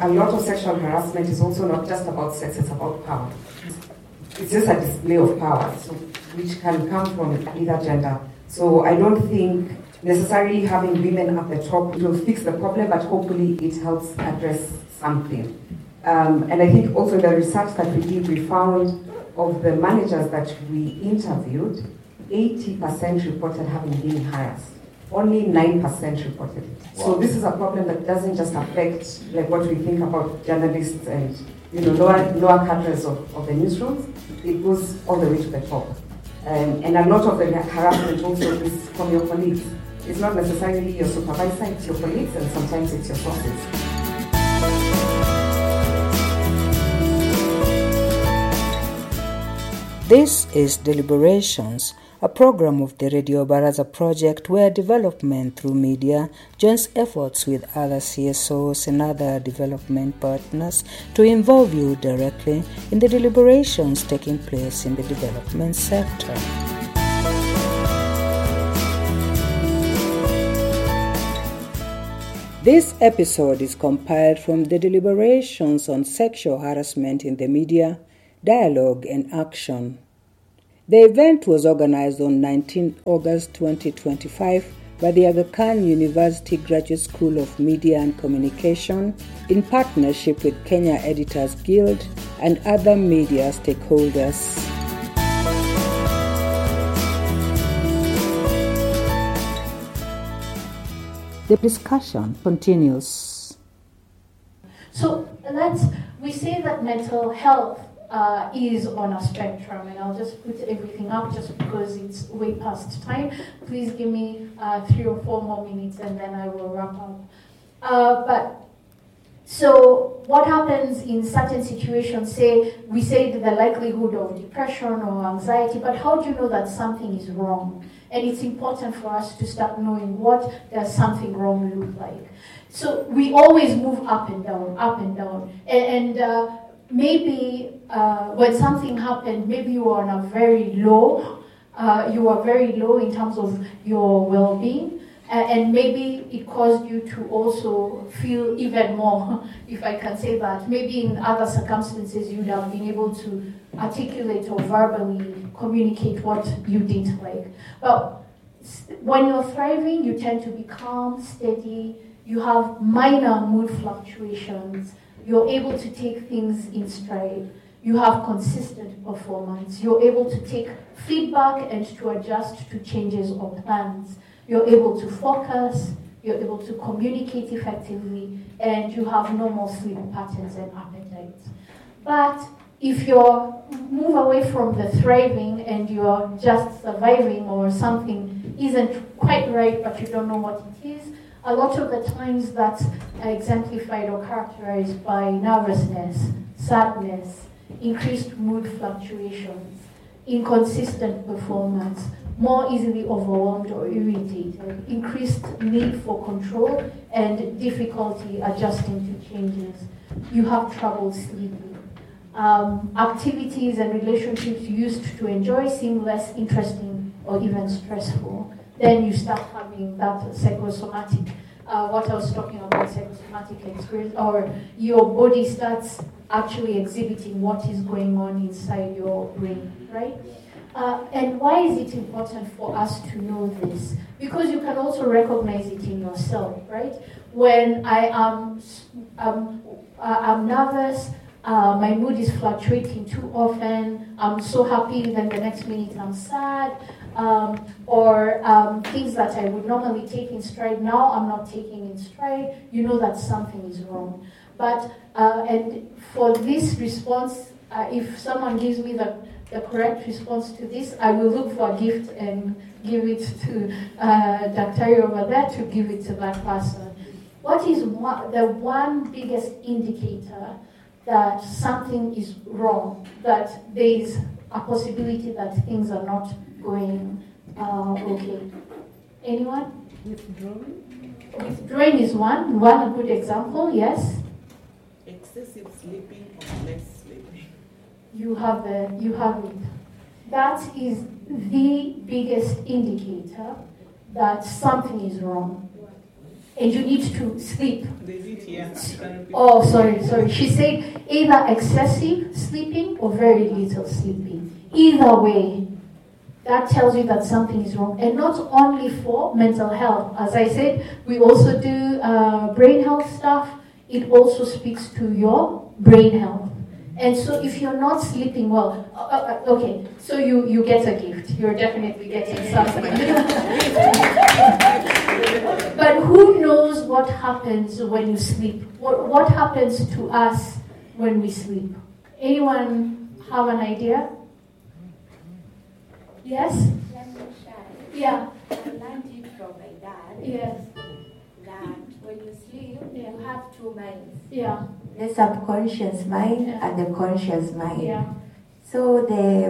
a lot of sexual harassment is also not just about sex, it's about power. It's just a display of power, so, which can come from either gender. So I don't think necessarily having women at the top will fix the problem, but hopefully it helps address something. And I think also the research that we did, we found of the managers that we interviewed, 80% reported having been harassed. Only 9% reported it. Wow. So this is a problem that doesn't just affect like what we think about journalists and lower cadres of the newsrooms. It goes all the way to the top. And a lot of the harassment also is from your colleagues. It's not necessarily your supervisor, it's your colleagues, and sometimes it's your bosses. This is Deliberations, a program of the Radio Baraza project where development through media joins efforts with other CSOs and other development partners to involve you directly in the deliberations taking place in the development sector. This episode is compiled from the deliberations on sexual harassment in the media, dialogue and action. The event was organized on 19 August 2025 by the Aga Khan University Graduate School of Media and Communication in partnership with Kenya Editors Guild and other media stakeholders. The discussion continues. So we say that mental health is on a spectrum, and I'll just put everything up just because it's way past time. Please give me 3 or 4 more minutes and then I will wrap up. So what happens in certain situations, we say the likelihood of depression or anxiety, but how do you know that something is wrong? And it's important for us to start knowing what does something wrong look like. So we always move up and down. And maybe when something happened, maybe you are on a very low, you are very low in terms of your well-being, and maybe it caused you to also feel even more, if I can say that. Maybe in other circumstances you would have been able to articulate or verbally communicate what you didn't like. But when you're thriving, you tend to be calm, steady, you have minor mood fluctuations, you're able to take things in stride, you have consistent performance, you're able to take feedback and to adjust to changes or plans, you're able to focus, you're able to communicate effectively, and you have normal sleep patterns and appetites. But if you move away from the thriving and you're just surviving or something isn't quite right but you don't know what it is, a lot of the times that's exemplified or characterized by nervousness, sadness, increased mood fluctuations, inconsistent performance, more easily overwhelmed or irritated, increased need for control, and difficulty adjusting to changes. You have trouble sleeping. Activities and relationships you used to enjoy seem less interesting or even stressful. Then you start having that psychosomatic, what I was talking about, psychosomatic experience, or your body starts actually exhibiting what is going on inside your brain, right? And why is it important for us to know this? Because you can also recognize it in yourself, right? When I'm nervous, my mood is fluctuating too often, I'm so happy, then the next minute I'm sad, or things that I would normally take in stride, now I'm not taking in stride, you know that something is wrong. But, and for this response, if someone gives me the correct response to this, I will look for a gift and give it to Dr. over there to give it to that person. What is the one biggest indicator that something is wrong, that there is a possibility that things are not going okay? Anyone? Withdrawing? Withdrawing is one good example, yes? Excessive sleeping or less sleeping. You have it. That is the biggest indicator that something is wrong. And you need to sleep. They need it here. Oh, sorry. She said either excessive sleeping or very little sleeping. Either way, that tells you that something is wrong. And not only for mental health. As I said, we also do brain health stuff. It also speaks to your brain health. And so if you're not sleeping well, okay, so you get a gift. You're definitely getting something. But who knows what happens when you sleep? What happens to us when we sleep? Anyone have an idea? Yes? Let me share. Yeah. I learned it from my dad. Yes. That when you sleep, Yeah. you have two minds. Yeah. The subconscious mind Yeah. and the conscious mind. Yeah. So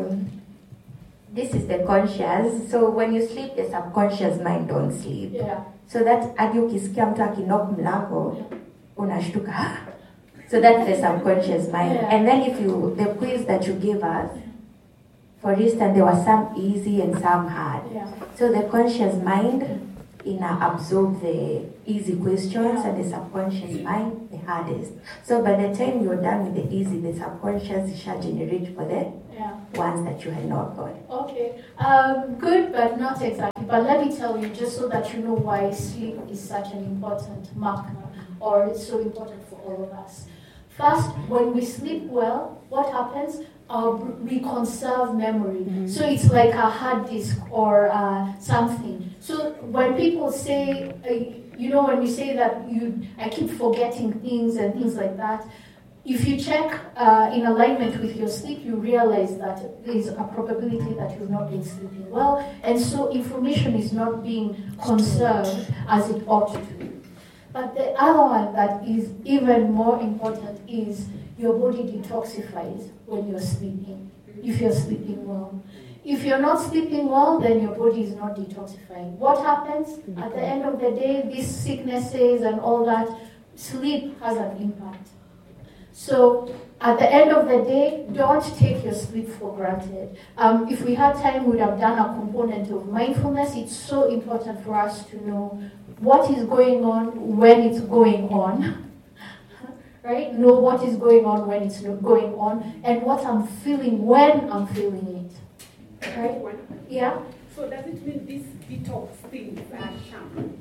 this is the conscious. So when you sleep, the subconscious mind don't sleep. Yeah. So that hadi ukisikia mtu akinok mlango, unashtuka. "Ah." So that's the subconscious mind. Yeah. And then the quiz that you gave us, for instance, there was some easy and some hard. Yeah. So the conscious mind absorb the easy questions and the subconscious mind the hardest. So by the time you're done with the easy, the subconscious shall generate for the Yeah. ones that you had not got. Okay. Good, but not exactly. But let me tell you, just so that you know why sleep is such an important marker, or it's so important for all of us. First, when we sleep well, what happens? We conserve memory. So it's like a hard disk or something. So when people say, when we say that I keep forgetting things and things like that, if you check in alignment with your sleep, you realize that there's a probability that you've not been sleeping well, and so information is not being conserved as it ought to. But the other one that is even more important is your body detoxifies when you're sleeping, if you're sleeping well. If you're not sleeping well, then your body is not detoxifying. What happens? At the end of the day, these sicknesses and all that, sleep has an impact. So at the end of the day, don't take your sleep for granted. If we had time, we would have done a component of mindfulness. It's so important for us to know what is going on when it's going on. Right? Know what is going on when it's not going on, and what I'm feeling when I'm feeling it. Right? Yeah? So does it mean these detox things are sham?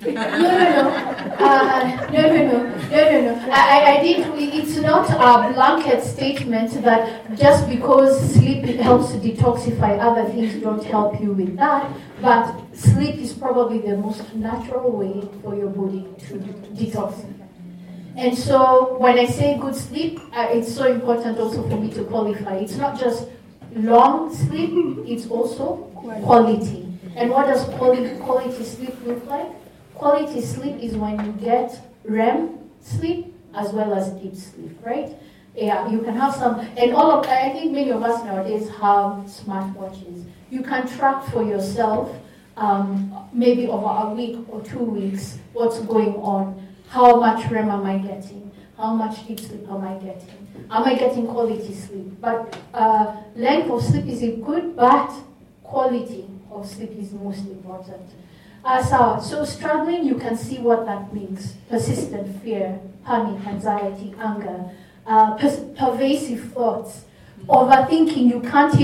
No. I think it's not a blanket statement that just because sleep helps to detoxify, other things don't help you with that. But sleep is probably the most natural way for your body to detoxify. And so when I say good sleep, it's so important also for me to qualify. It's not just long sleep, it's also quality. And what does quality sleep look like? Quality sleep is when you get REM sleep as well as deep sleep, right? Yeah, you can have some, and I think many of us nowadays have smartwatches. You can track for yourself, maybe over a week or 2 weeks, what's going on. How much REM am I getting? How much deep sleep am I getting? Am I getting quality sleep? But length of sleep is good, but quality of sleep is most important. So struggling, you can see what that means. Persistent fear, panic, anxiety, anger, pervasive thoughts, overthinking. You can't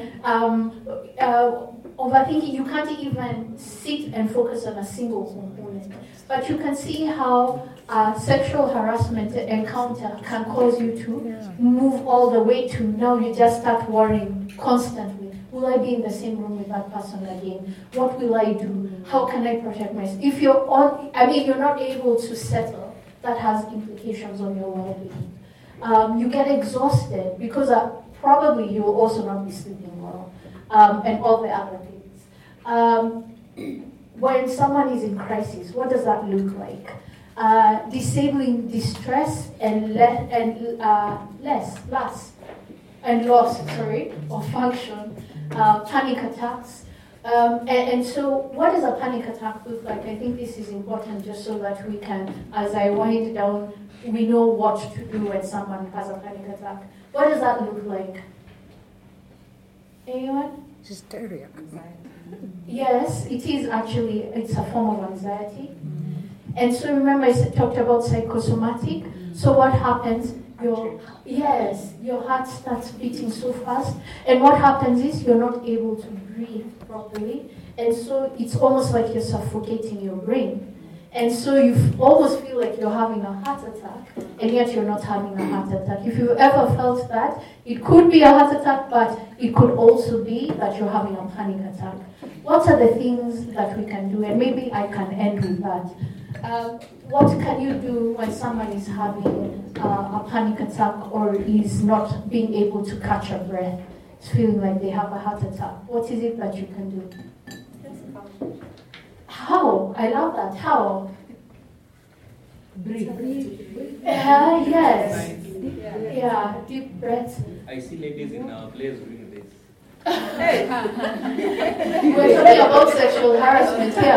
even sit and focus on a single component. But you can see how sexual harassment encounter can cause you to move all the way to now you just start worrying constantly. Will I be in the same room with that person again? What will I do? How can I protect myself? If you're not able to settle, that has implications on your well-being. You get exhausted because probably you will also not be sleeping well, and all the other things. When someone is in crisis, what does that look like? Disabling distress and loss of function, panic attacks. And so what does a panic attack look like? I think this is important just so that we can, as I wind down, we know what to do when someone has a panic attack. What does that look like? Anyone? Hysteria. Yes, it is actually, it's a form of anxiety. And so remember I talked about psychosomatic. So what happens? Your heart starts beating so fast, and what happens is you're not able to breathe properly, and so it's almost like you're suffocating your brain. And so you almost feel like you're having a heart attack, and yet you're not having a heart attack. If you've ever felt that, it could be a heart attack, but it could also be that you're having a panic attack. What are the things that we can do? And maybe I can end with that. What can you do when someone is having a panic attack or is not being able to catch a breath, is feeling like they have a heart attack? What is it that you can do? How? I love that. How? Breathe. Yes. Yeah, deep breaths. I see ladies in plays doing this. We're talking about sexual harassment here.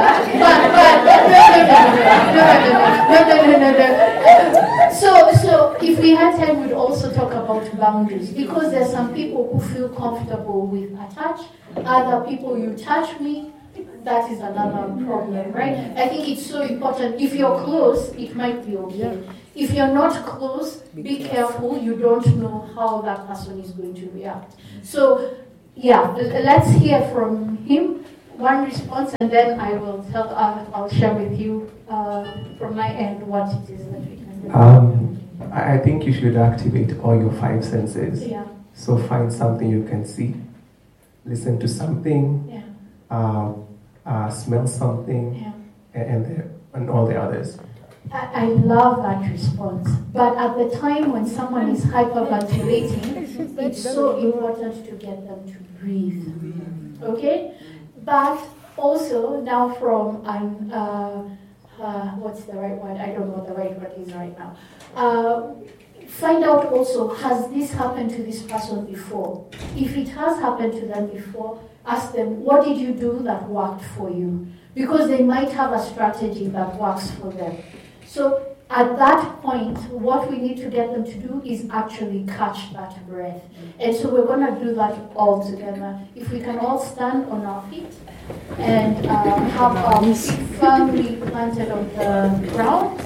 No. So if we had time, we'd also talk about boundaries, because there's some people who feel comfortable with a touch. Other people, you touch me, that is another problem, right? I think it's so important. If you're close, it might be okay. If you're not close, be careful. You don't know how that person is going to react. So, yeah, let's hear from him one response, and then I will I'll share with you from my end what it is that we can do. I think you should activate all your 5 senses. Yeah. So find something you can see, listen to something. Yeah. Smell something, and all the others. I love that response. But at the time when someone is hyperventilating, it's so important to get them to breathe. Okay? But also, now from what's the right word? I don't know what the right word is right now. Find out also, has this happened to this person before? If it has happened to them before, ask them, what did you do that worked for you? Because they might have a strategy that works for them. So at that point, what we need to get them to do is actually catch that breath. And so we're going to do that all together. If we can all stand on our feet and have our feet firmly planted on the ground.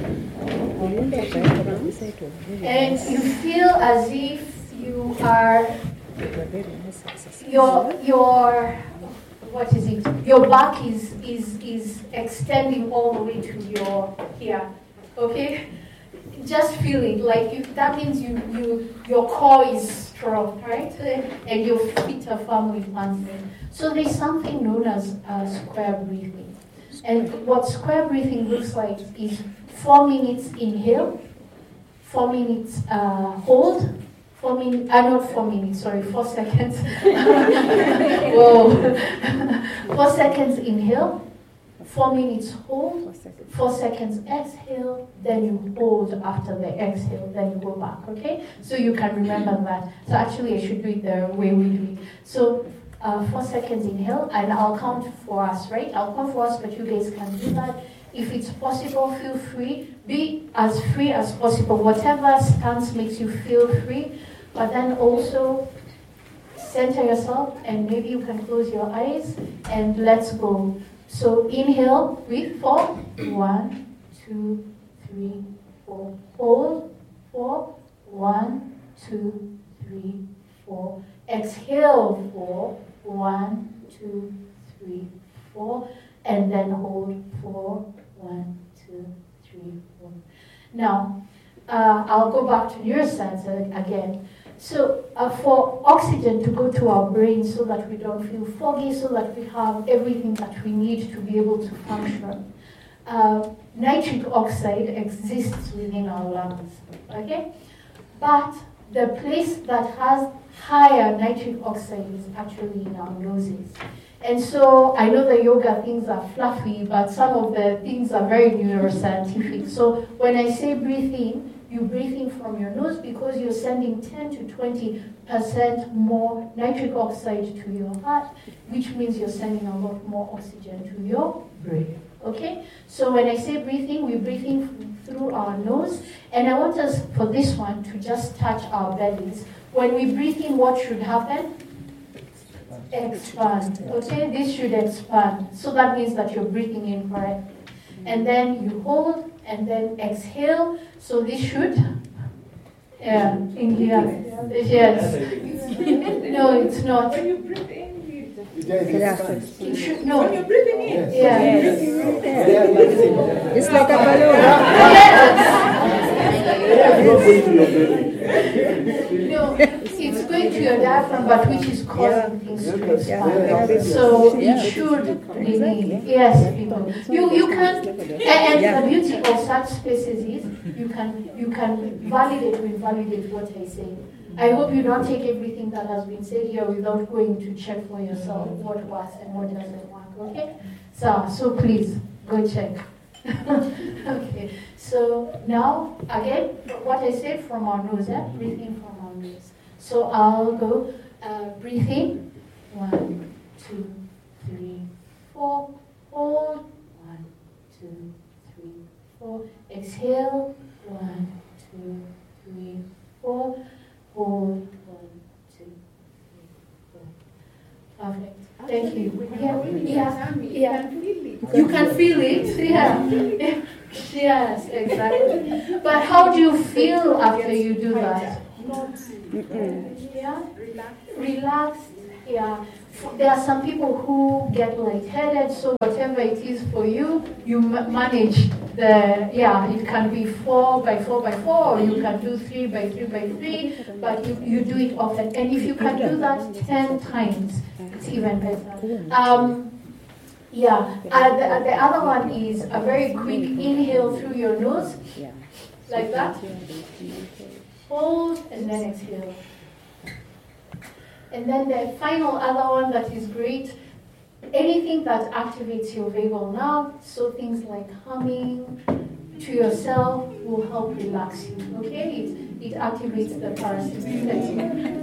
And you feel as if you are, your back is extending all the way to your here, okay? Just feel it, like if that means your core is strong, right? And your feet are firmly planted. So there's something known as square breathing. And what square breathing looks like is 4 minutes inhale, 4 minutes hold, 4 seconds. Whoa. 4 seconds inhale, 4 minutes hold, 4 seconds exhale, then you hold after the exhale, then you go back, okay? So you can remember that. So actually I should do it the way we do it. So 4 seconds inhale, and I'll count for us, right? I'll count for us, but you guys can do that. If it's possible, feel free. Be as free as possible. Whatever stance makes you feel free. But then also center yourself, and maybe you can close your eyes, and let's go. So inhale, breathe, 4. 1, 2, 3, 4. Hold, 4. 1, 2, 3, 4. Exhale, 4. 1, 2, 3, 4. And then hold, 4. 1, 2, 3, 4. Now, I'll go back to neuroscience again. So for oxygen to go to our brain so that we don't feel foggy, so that we have everything that we need to be able to function, nitric oxide exists within our lungs, okay? But the place that has higher nitric oxide is actually in our noses. And so I know the yoga things are fluffy, but some of the things are very neuroscientific. So when I say breathe in, you breathe in from your nose because you're sending 10 to 20% more nitric oxide to your heart, which means you're sending a lot more oxygen to your brain. Okay? So when I say breathe in, we breathe in through our nose. And I want us, for this one, to just touch our bellies. When we breathe in, what should happen? Expand. Okay? This should expand. So that means that you're breathing in correctly. and then you hold, and then exhale. So this should, in here, yes. No, it's not. When you breathe in, It should, no. when you're breathing in. Yes. It's like a balloon. No, it's going to your diaphragm, but which is causing things to expand. So it should remain. Yes, people. You can, and the beauty of such spaces is you can validate what I say. I hope you don't take everything that has been said here without going to check for yourself what works and what doesn't work. Okay? So please go check. Okay. So now again, what I said from our nose, breathe in from our nose. So I'll go breathe in. 1, 2, 3, 4. Hold. 1, 2, 3, 4. Exhale. 1, 2, 3, 4. Hold. 1, 2, 3, 4. Perfect. Thank you. Yeah. You can feel it. Yeah. Yes, exactly. But how do you feel after you do that? Yeah. Relaxed. Yeah. There are some people who get lightheaded, so whatever it is for you, you manage the, it can be 4 by 4 by 4, or you can do 3 by 3 by 3, but you do it often. And if you can do that 10 times, it's even better. The other one is a very quick inhale through your nose, like that. Hold, and then exhale. And then the final other one that is great, anything that activates your vagal nerve, so things like humming to yourself will help relax you, okay? It activates the parasympathetic.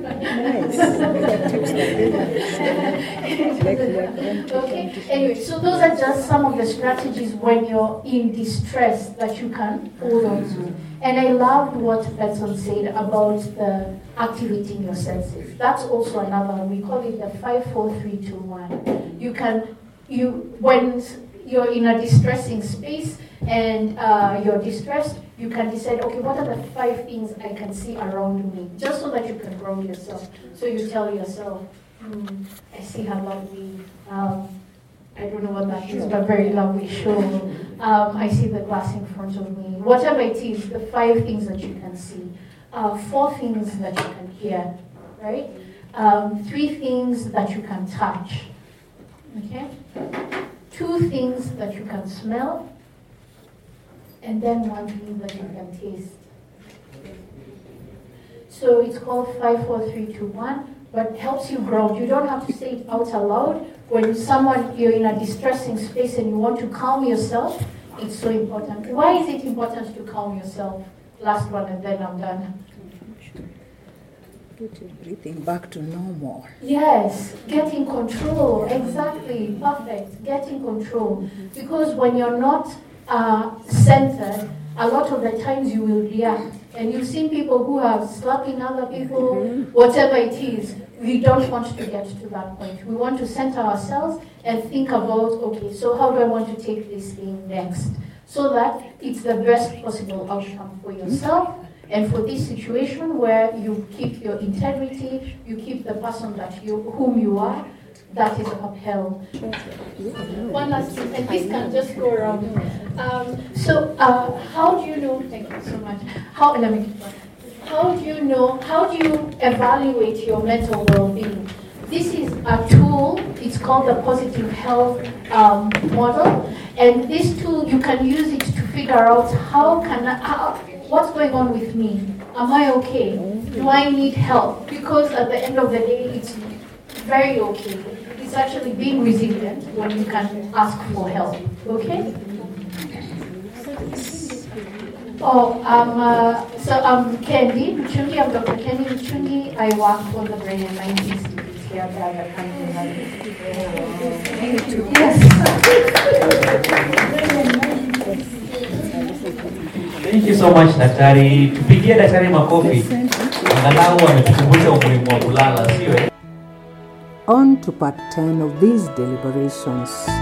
Okay, anyway, so those are just some of the strategies when you're in distress that you can hold on to. And I loved what Benson said about the activating your senses. That's also another one. We call it the 5, 4, 3, 2, 1. When you're in a distressing space and you're distressed, you can decide, okay, what are the 5 things I can see around me? Just so that you can ground yourself. So you tell yourself, I see her lovely, I don't know what that is, but very lovely show. I see the glass in front of me. Whatever it is, the 5 things that you can see. 4 things that you can hear, right? 3 things that you can touch, okay? 2 things that you can smell, and then 1 thing that you can taste. So it's called 5, 4, 3, 2, 1, but helps you ground. You don't have to say it out aloud. When you're in a distressing space and you want to calm yourself, it's so important. Why is it important to calm yourself? Last one, and then I'm done. Put your breathing back to normal. Yes, get in control. Exactly, perfect. Get in control. Because when you're not centered, a lot of the times you will react. And you've seen people who are slapping other people, whatever it is. We don't want to get to that point. We want to center ourselves and think about, okay, so how do I want to take this thing next? So that it's the best possible outcome for yourself and for this situation where you keep your integrity, you keep the person whom you are, that is upheld. One last thing, and this can just go around. How do you know, thank you so much. How do you evaluate your mental well-being? This is a tool, it's called the Positive Health Model, and this tool, you can use it to figure out what's going on with me? Am I okay? Do I need help? Because at the end of the day, it's very okay. It's actually being resilient when you can ask for help, okay? I'm Kendi Muchungi. I'm Dr. Kendi Muchungi. I work for the Brain and Mind Institute here at the country. Thank you so much, Daktari. Tupigie Daktari makofi. Angalau ametukumbusha umuhimu wa kulala, sio? On to part 10 of these deliberations.